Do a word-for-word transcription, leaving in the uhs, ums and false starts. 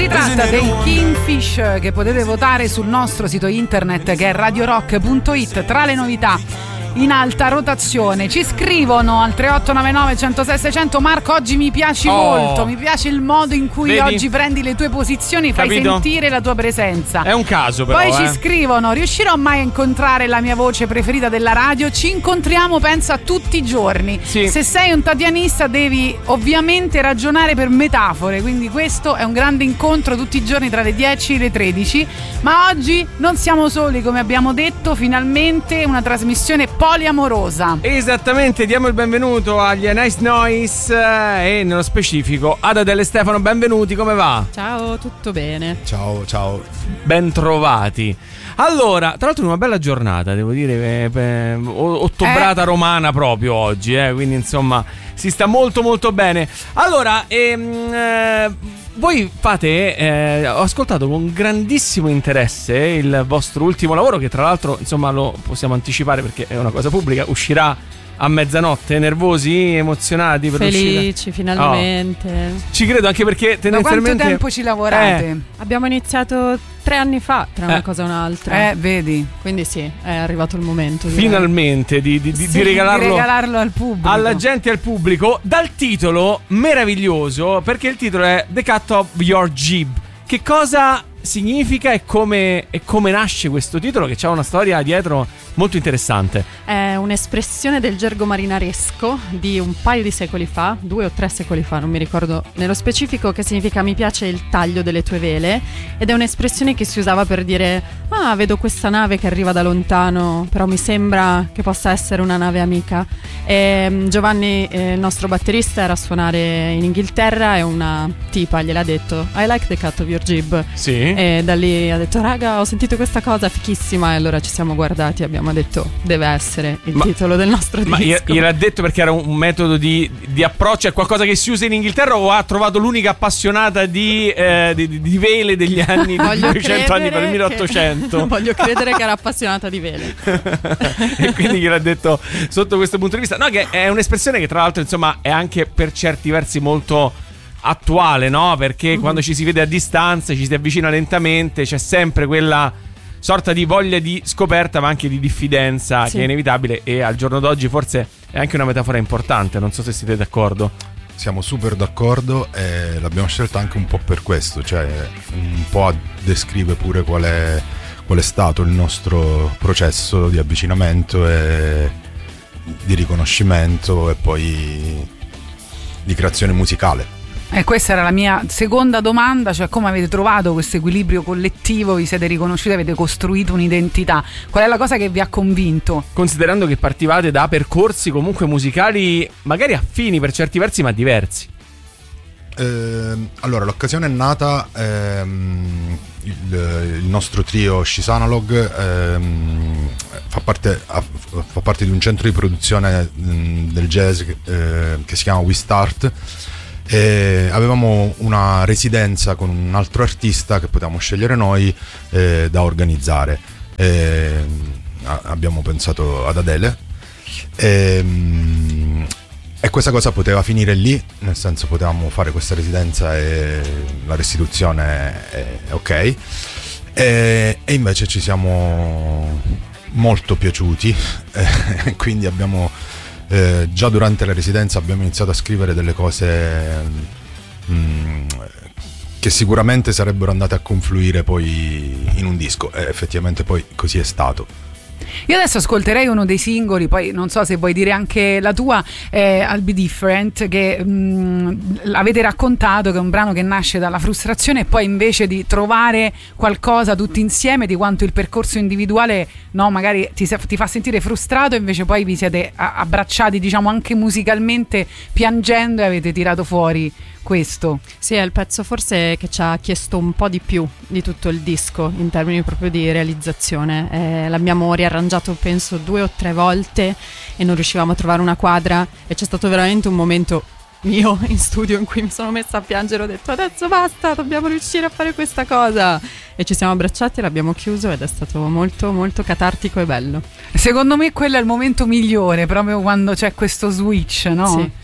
tratta dei Kingfish, che potete votare sul nostro sito internet che è radio rock punto it. Tra le novità in alta rotazione ci scrivono al tre otto nove nove uno zero sei sei zero zero: Marco, oggi mi piaci oh. molto, mi piace il modo in cui Vedi? oggi prendi le tue posizioni, fai Capito? sentire la tua presenza. È un caso però. Poi eh. ci scrivono: riuscirò mai a incontrare la mia voce preferita della radio? Ci incontriamo, pensa, tutti i giorni. Sì. Se sei un tatianista devi ovviamente ragionare per metafore, quindi questo è un grande incontro tutti i giorni tra le dieci e le tredici. Ma oggi non siamo soli, come abbiamo detto, finalmente una trasmissione poliamorosa. Esattamente, diamo il benvenuto agli Nice Noise e nello specifico ad Adele e Stefano. Benvenuti, come va? Ciao, tutto bene. Ciao, ciao. Ben trovati. Allora, tra l'altro una bella giornata, devo dire, eh, eh, ottobrata eh. romana proprio oggi, eh, quindi insomma si sta molto molto bene. Allora, ehm, eh, voi fate, eh, ho ascoltato con grandissimo interesse il vostro ultimo lavoro, che tra l'altro insomma lo possiamo anticipare perché è una cosa pubblica, uscirà a mezzanotte. Nervosi, emozionati per Felici, l'uscita? finalmente. Oh. Ci credo, anche perché tendenzialmente. Da quanto tempo ci lavorate? Eh. Abbiamo iniziato tre anni fa, tra una eh. cosa e un'altra. Eh, vedi. Quindi sì, è arrivato il momento. Direi. Finalmente di, di, sì, di, regalarlo, di regalarlo al pubblico, alla gente e al pubblico, dal titolo meraviglioso, perché il titolo è The Cut of Your Jib. Che cosa significa e come, e come nasce questo titolo, che ha una storia dietro molto interessante? È un'espressione del gergo marinaresco di un paio di secoli fa, due o tre secoli fa, non mi ricordo nello specifico, che significa mi piace il taglio delle tue vele, ed è un'espressione che si usava per dire ah, vedo questa nave che arriva da lontano, però mi sembra che possa essere una nave amica. E Giovanni, eh, il nostro batterista, era a suonare in Inghilterra e una tipa gliel'ha detto I like the cut of your jib. Sì. E da lì ha detto raga, ho sentito questa cosa fichissima, e allora ci siamo guardati e abbiamo detto deve essere il ma, titolo del nostro disco. Ma gliel'ha detto perché era un metodo di, di approccio, è qualcosa che si usa in Inghilterra, o ha trovato l'unica appassionata di, eh, di, di vele degli anni duecento anni per il milleottocento? Che, voglio credere che era appassionata di vele. E quindi gliel'ha detto sotto questo punto di vista. No, che è un'espressione che tra l'altro insomma è anche per certi versi molto attuale, no? Perché mm-hmm. quando ci si vede a distanza, ci si avvicina lentamente, c'è sempre quella sorta di voglia di scoperta, ma anche di diffidenza, sì, che è inevitabile, e al giorno d'oggi forse è anche una metafora importante. Non so se siete d'accordo. Siamo super d'accordo, e l'abbiamo scelta anche un po' per questo, cioè un po' descrive pure qual è, qual è stato il nostro processo di avvicinamento e di riconoscimento e poi di creazione musicale. E questa era la mia seconda domanda, cioè come avete trovato questo equilibrio collettivo, vi siete riconosciuti, avete costruito un'identità, qual è la cosa che vi ha convinto? Considerando che partivate da percorsi comunque musicali magari affini per certi versi ma diversi. Eh, allora l'occasione è nata, ehm, il, il nostro trio She's Analog ehm, fa, parte, fa parte di un centro di produzione mh, del jazz eh, che si chiama We Start. E avevamo una residenza con un altro artista che potevamo scegliere noi eh, da organizzare. E, a, abbiamo pensato ad Adele e, e questa cosa poteva finire lì, nel senso potevamo fare questa residenza e la restituzione è, è ok, e, e invece ci siamo molto piaciuti e quindi abbiamo Eh, già durante la residenza abbiamo iniziato a scrivere delle cose mh, che sicuramente sarebbero andate a confluire poi in un disco, e effettivamente poi così è stato. Io adesso ascolterei uno dei singoli, poi non so se vuoi dire anche la tua, eh, I'll Be Different, che mh, avete raccontato che è un brano che nasce dalla frustrazione e poi invece di trovare qualcosa tutti insieme, di quanto il percorso individuale, no, magari ti, ti fa sentire frustrato, e invece poi vi siete abbracciati, diciamo, anche musicalmente, piangendo, e avete tirato fuori questo. Sì, è il pezzo forse che ci ha chiesto un po' di più di tutto il disco in termini proprio di realizzazione. Eh, l'abbiamo riarrangiato penso due o tre volte e non riuscivamo a trovare una quadra, e c'è stato veramente un momento io in studio in cui mi sono messa a piangere, ho detto adesso basta, dobbiamo riuscire a fare questa cosa, e ci siamo abbracciati, l'abbiamo chiuso ed è stato molto molto catartico e bello. Secondo me quello è il momento migliore, proprio quando c'è questo switch, no? Sì,